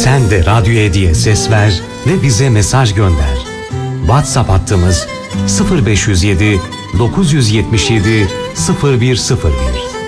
Sen de Radyo Edi'ye ses ver ve bize mesaj gönder. WhatsApp hattımız 0507 977 0101